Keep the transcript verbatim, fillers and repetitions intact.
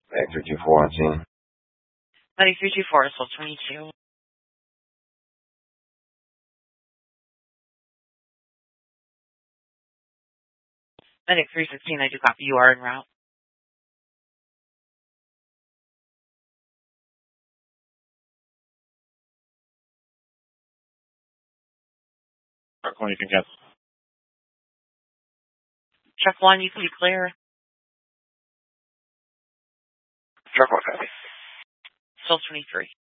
Medic three two four on scene. Medic three two four, Soul twenty-two. Medic three fifteen, I do copy. You are en route. Truck one, you can get. Truck one, you can be clear. Truck one, copy. Soul twenty-three.